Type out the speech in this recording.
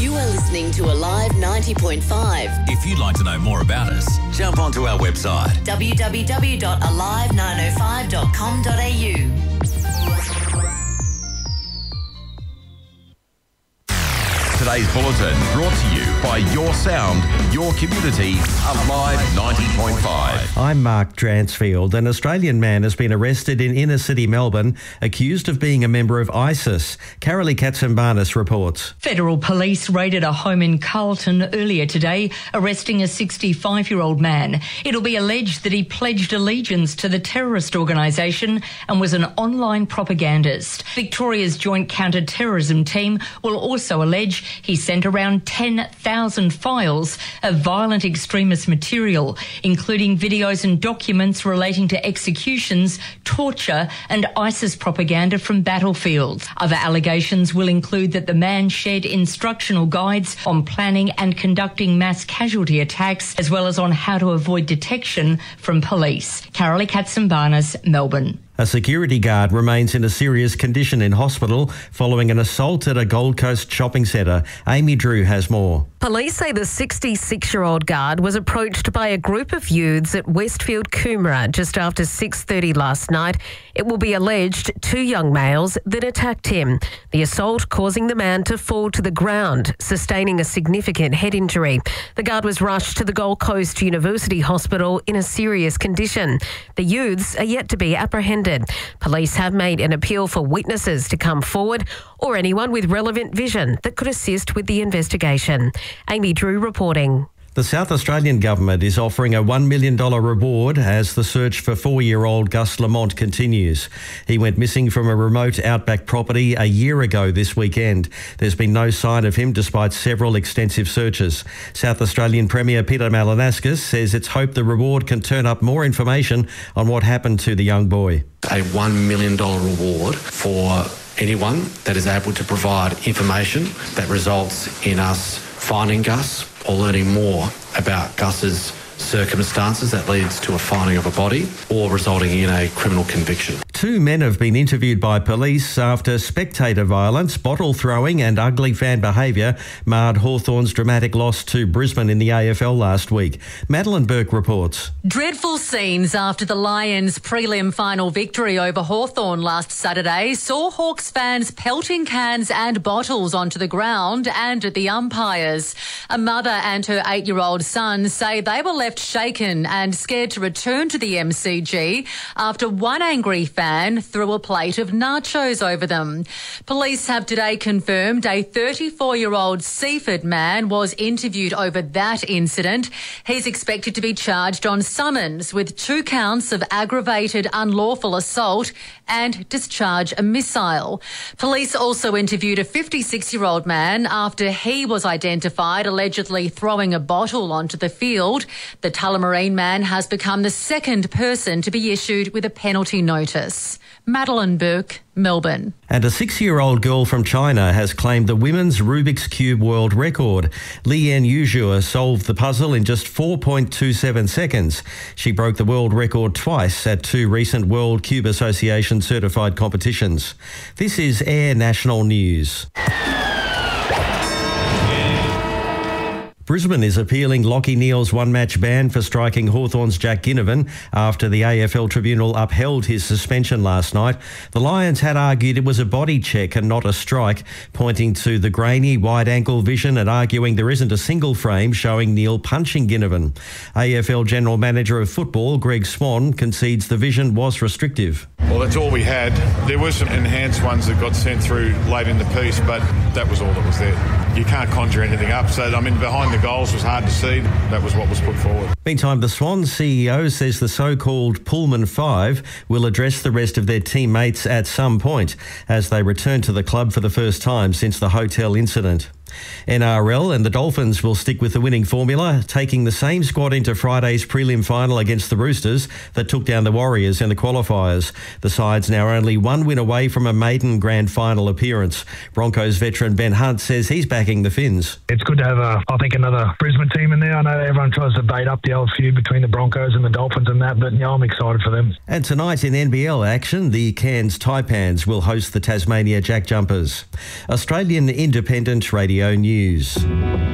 You are listening to Alive 90.5. If you'd like to know more about us, jump onto our website www.alive905.com.au. Today's bulletin brought to you by Your Sound, Your Community, Alive 90.5. I'm Mark Dransfield. An Australian man has been arrested in inner city Melbourne, accused of being a member of ISIS. Carolee Katsimbanis reports. Federal police raided a home in Carlton earlier today, arresting a 65-year-old man. It'll be alleged that he pledged allegiance to the terrorist organisation and was an online propagandist. Victoria's Joint Counter-Terrorism Team will also allege he sent around 10,000 files of violent extremist material, including videos and documents relating to executions, torture and ISIS propaganda from battlefields. Other allegations will include that the man shared instructional guides on planning and conducting mass casualty attacks, as well as on how to avoid detection from police. Carolee Katsimbanis, Melbourne. A security guard remains in a serious condition in hospital following an assault at a Gold Coast shopping centre. Amy Drew has more. Police say the 66-year-old guard was approached by a group of youths at Westfield Coomera just after 6:30 last night. It will be alleged two young males then attacked him. The assault causing the man to fall to the ground, sustaining a significant head injury. The guard was rushed to the Gold Coast University Hospital in a serious condition. The youths are yet to be apprehended. Police have made an appeal for witnesses to come forward or anyone with relevant vision that could assist with the investigation. Amy Drew reporting. The South Australian Government is offering a $1 million reward as the search for 4-year-old Gus Lamont continues. He went missing from a remote outback property a year ago this weekend. There's been no sign of him despite several extensive searches. South Australian Premier Peter Malinauskas says it's hoped the reward can turn up more information on what happened to the young boy. A $1 million reward for anyone that is able to provide information that results in us finding Gus or learning more about Gus's circumstances that leads to a finding of a body or resulting in a criminal conviction. 2 men have been interviewed by police after spectator violence, bottle throwing and ugly fan behaviour marred Hawthorn's dramatic loss to Brisbane in the AFL last week. Madeline Burke reports. Dreadful scenes after the Lions' prelim final victory over Hawthorn last Saturday saw Hawks fans pelting cans and bottles onto the ground and at the umpires. A mother and her 8-year-old son say they were left shaken and scared to return to the MCG after one angry fan threw a plate of nachos over them. Police have today confirmed a 34-year-old Seaford man was interviewed over that incident. He's expected to be charged on summons with 2 counts of aggravated unlawful assault and discharge a missile. Police also interviewed a 56-year-old man after he was identified allegedly throwing a bottle onto the field. The Tullamarine man has become the second person to be issued with a penalty notice. Madeline Burke, Melbourne. And a 6-year-old girl from China has claimed the women's Rubik's Cube world record. Lian Yuzhua solved the puzzle in just 4.27 seconds. She broke the world record twice at 2 recent World Cube Association certified competitions. This is Air National News. Brisbane is appealing Lachie Neale's one-match ban for striking Hawthorn's Jack Ginnivan after the AFL Tribunal upheld his suspension last night. The Lions had argued it was a body check and not a strike, pointing to the grainy, wide-angle vision and arguing there isn't a single frame showing Neale punching Ginnivan. AFL General Manager of Football, Greg Swan, concedes the vision was restrictive. Well, that's all we had. There were some enhanced ones that got sent through late in the piece, but that was all that was there. You can't conjure anything up. So, behind the goals was hard to see. That was what was put forward. Meantime, the Swans CEO says the so-called Pullman Five will address the rest of their teammates at some point as they return to the club for the first time since the hotel incident. NRL and the Dolphins will stick with the winning formula, taking the same squad into Friday's prelim final against the Roosters that took down the Warriors in the qualifiers. The side's now only 1 win away from a maiden grand final appearance. Broncos veteran Ben Hunt says he's backing the Finns. It's good to have, another Brisbane team in there. I know everyone tries to bait up the old feud between the Broncos and the Dolphins and that, but I'm excited for them. And tonight in NBL action, the Cairns Taipans will host the Tasmania Jack Jumpers. Australian independent radio Radio News.